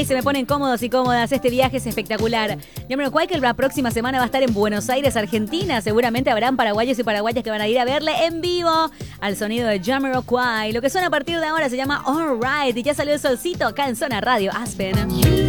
Y se me ponen cómodos y cómodas, este viaje es espectacular. Jamiroquai, que la próxima semana va a estar en Buenos Aires, Argentina. Seguramente habrán paraguayos y paraguayas que van a ir a verle en vivo al sonido de Jamiroquai. Lo que suena a partir de ahora se llama All Right y ya salió el solcito acá en Zona Radio Aspen.